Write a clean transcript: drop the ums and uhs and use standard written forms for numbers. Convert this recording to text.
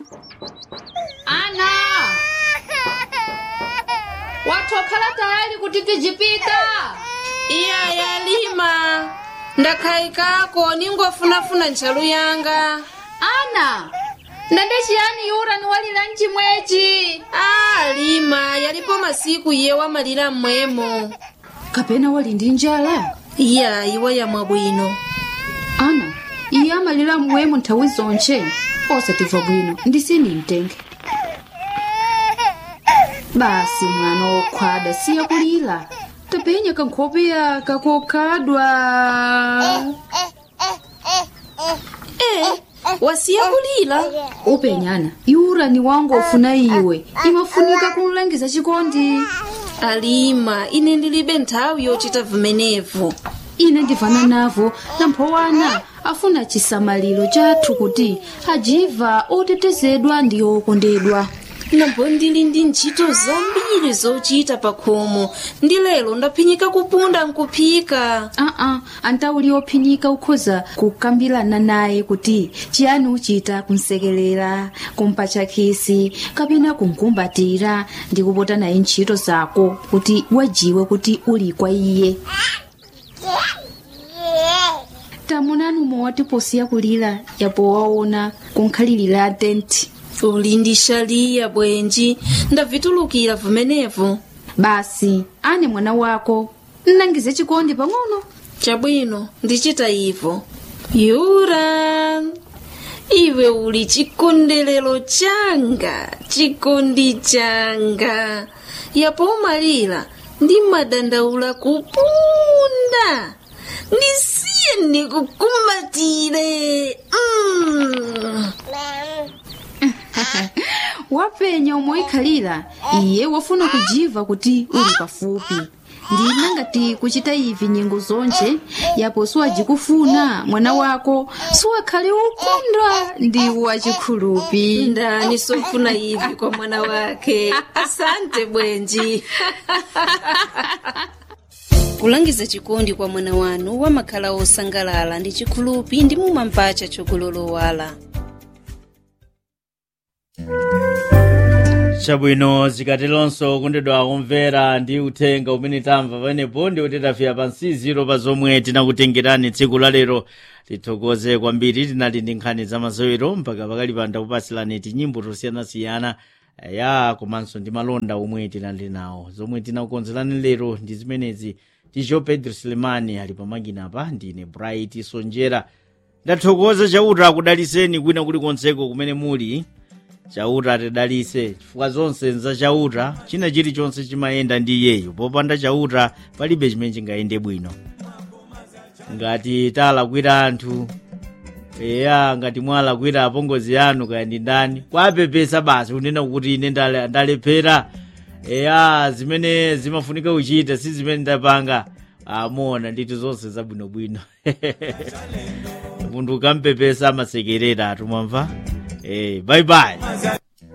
Ana, watokhala tayari kuti tijipita? Iya yalima ndakhaikako ningofunafuna ntchalu yanga. Ana, ndende chiyani yura niwalira mchimwechi? Lima yalipo masiku iye wamalira mmwemo. Kapena wali ndi njala? Iya iwe yamwa bwino. Ana, iye amalira mmwemo nthawi zonche osatimva bwino ndisini mtenge. Basi mwana wokhwada siya kulira tapenya kankhope kakokhadwa. Wasiya kulira? Upenyana yura ni wangu ofuna iwe imafunika kumulangiza chikondi. Alima ine ndilibe nthawi yochita vimenevu. Ine ndivana navo namphowana afuna chisamaliro chathu kuti ajiva otetezedwa ndi okondedwa. Nambo ndili ndi ntchito zambiri zochita pakhomo ndi lero ndaphinyika kupunda nkuphika. Antauli ophinyika ukhoza kukambirana naye kuti chiyani uchita kumsekelera kumpatcha khisi kapena kumkumbatira ndi kupota naye ntchito zako kuti wajiwe kuti uli kwa iye. Tamunanu mowati posiya kulira yapo waona kunkhalirira tenti. Uli ndi shaliya bwenji ndavitulukira vimenevu. Basi ane mwana wako nnangize chikondi pang'ono. Chabwino ndichita ivo. Yura, iwe uli chikondelero changa, chikondi changa. Yapo umalira ndi madandaula kupunda. Ndisiye ndikukumbatire. Wapenya umoikhalira iye wafuna kujiva kuti uli pafupi. Ndina ngati kuchita ivi nyengo zonche yapo siwajikufuna mwana wako siwakhale ukondwa ndi wachikhulupi. Ndani sofuna ivi kwa mwana wake. Asante bwenji. Kulangiza chikondi kwa mwana wanu wamakhala osangalala ndi chikhulupi ndi mumamvacha chokulolowala. Chabwino zikatelonso kundedwa kumvera ndi uthenga umene tamva panepo ndi kuti tafika pa nsiziro pa zomwe tinakutengerani tsiku la lero. Tithokoze kwambiri tinali ndi nkhani za masewero mpaka pakali panda kupasilani tinyimbo tosiyanasiyana komanso ndi malonda omwe tinali nawo. Zomwe tinakukonzerani lero ndi zimenezi. Tijo Pedro Slimani ali pamakina apa ndine Bright Sonjera. Ndathokoza chauta akudaliseni kwina kuli konseko kumene muli. Chauta atidalise chifukwa zonse nza chauta china chilichonse chimayenda ndi iyeyo. Popanda chauta palibe chimene chingayende bwino. Ngati talakwira anthu ngati mwalakwira apongozi anu kaya ndi ndani kwapepesa basi kunena kuti ine ndalephera zimene zimafunika kuchita si zimene ndapanga amona nditi zonse zabwinobwino. Munthu ukampepesa amasekerera atumwamva. Bye bye.